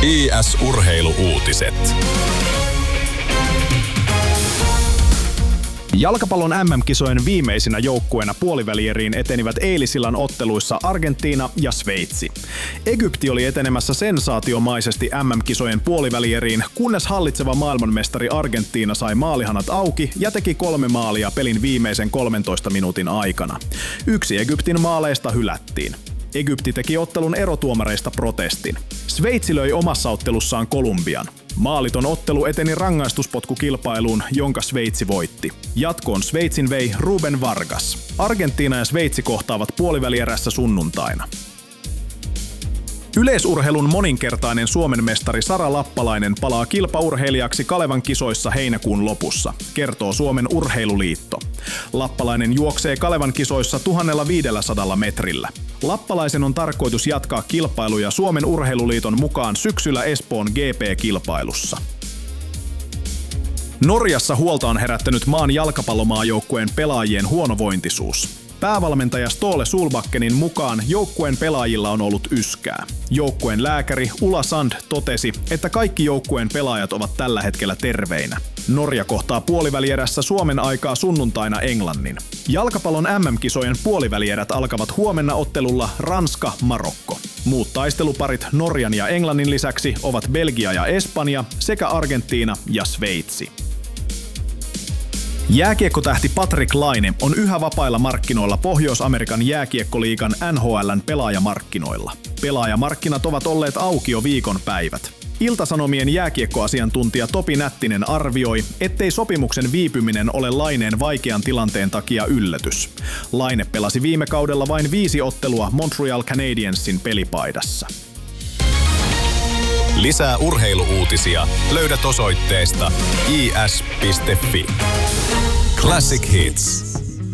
IS-urheilu-uutiset. Jalkapallon MM-kisojen viimeisinä joukkueena puolivälieriin etenivät eilisillan otteluissa Argentiina ja Sveitsi. Egypti oli etenemässä sensaatiomaisesti MM-kisojen puolivälieriin, kunnes hallitseva maailmanmestari Argentiina sai maalihanat auki ja teki 3 maalia pelin viimeisen 13 minuutin aikana. Yksi Egyptin maaleista hylättiin. Egypti teki ottelun erotuomareista protestin. Sveitsi löi omassa ottelussaan Kolumbian. Maaliton ottelu eteni rangaistuspotkukilpailuun, jonka Sveitsi voitti. Jatkoon Sveitsin vei Ruben Vargas. Argentiina ja Sveitsi kohtaavat puolivälierässä sunnuntaina. Yleisurheilun moninkertainen Suomen mestari Sara Lappalainen palaa kilpaurheilijaksi Kalevan kisoissa heinäkuun lopussa, kertoo Suomen Urheiluliitto. Lappalainen juoksee Kalevan kisoissa 1500 metrillä. Lappalaisen on tarkoitus jatkaa kilpailuja Suomen Urheiluliiton mukaan syksyllä Espoon GP-kilpailussa. Norjassa huolta on herättänyt maan jalkapallomaajoukkueen pelaajien huonovointisuus. Päävalmentaja Ståle Solbakkenin mukaan joukkueen pelaajilla on ollut yskää. Joukkueen lääkäri Ulla Sand totesi, että kaikki joukkueen pelaajat ovat tällä hetkellä terveinä. Norja kohtaa puolivälierässä Suomen aikaa sunnuntaina Englannin. Jalkapallon MM-kisojen puolivälierät alkavat huomenna ottelulla Ranska-Marokko. Muut taisteluparit Norjan ja Englannin lisäksi ovat Belgia ja Espanja sekä Argentiina ja Sveitsi. Jääkiekkotähti Patrik Laine on yhä vapailla markkinoilla Pohjois-Amerikan jääkiekkoliigan NHL:n pelaajamarkkinoilla. Pelaajamarkkinat ovat olleet auki jo viikonpäivät. Ilta-Sanomien jääkiekkoasiantuntija Topi Nättinen arvioi, ettei sopimuksen viipyminen ole Laineen vaikean tilanteen takia yllätys. Laine pelasi viime kaudella vain 5 ottelua Montreal Canadiensin pelipaidassa. Lisää urheilu-uutisia löydät osoitteesta is.fi. Classic Hits.